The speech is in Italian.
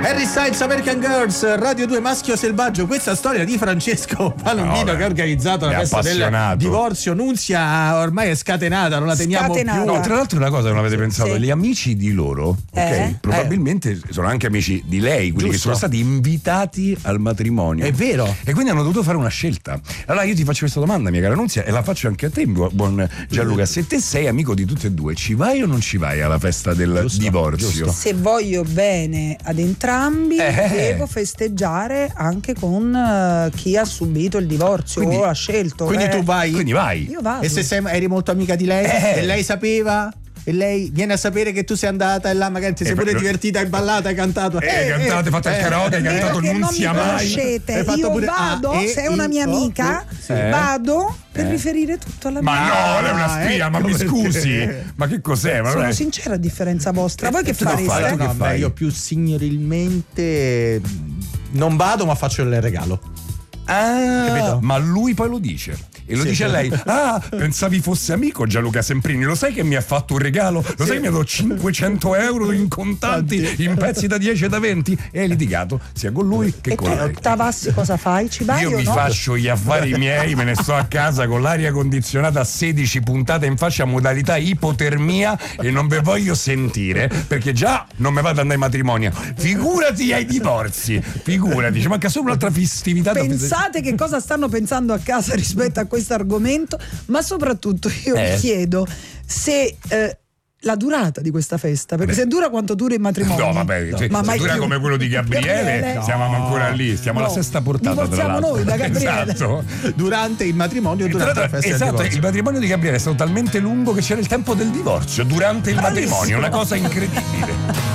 Harry Styles, American Girls, Radio 2 Maschio Selvaggio. Questa storia di Francesco Palombino che ha organizzato la festa del divorzio. Nunzia ormai è scatenata, non la teniamo più. No, tra l'altro una cosa che non avete pensato, gli amici di loro, ok? Probabilmente sono anche amici di lei, quelli che sono stati invitati al matrimonio. È vero. E quindi hanno dovuto fare una scelta. Allora io ti faccio questa domanda, mia cara Nunzia, e la faccio anche a te, buon Gianluca. Se te sei amico di tutte e due, ci vai o non ci vai alla festa del divorzio? Se voglio bene ad entrambi, devo festeggiare anche con chi ha subito il divorzio o ha scelto. Quindi tu vai? Quindi vai. Io vado. E se eri molto amica di lei e lei sapeva? E lei viene a sapere che tu sei andata e là magari ti sei pure divertita, hai ballato, hai cantato. Cantate, fatto il karaoke, hai cantato Non sia mai. Io vado, se è una mia amica, vado per riferire tutto alla mia. Ma no, lei è una spia, ma mi scusi. Ma che cos'è? Sono sincera, a differenza vostra. Voi che fareste? No, io più signorilmente non vado, ma faccio il regalo. Ma lui poi lo dice. E lo dice a lei: pensavi fosse amico Gianluca Semprini, lo sai che mi ha fatto un regalo? Lo sai che mi ha dato 500 euro in contanti, in pezzi da 10 e da 20? E hai litigato sia con lui che con lei. Tavassi cosa fai? Ci vai? Io mi faccio gli affari miei, me ne sto a casa con l'aria condizionata a 16 puntate in faccia, modalità ipotermia, e non ve voglio sentire, perché già non mi vado ad andare in matrimonio, figurati ai divorzi, figurati, ci manca solo un'altra festività. Pensate che cosa stanno pensando a casa rispetto a questo argomento, ma soprattutto io mi chiedo se la durata di questa festa, perché se dura quanto dura il matrimonio. No, vabbè, se dura come quello di Gabriele, siamo ancora lì, stiamo alla sesta portata, tra l'altro. Noi da Gabriele. Esatto. Durante il matrimonio, durante la festa. Esatto, il matrimonio di Gabriele è stato talmente lungo che c'era il tempo del divorzio durante il matrimonio, una cosa incredibile.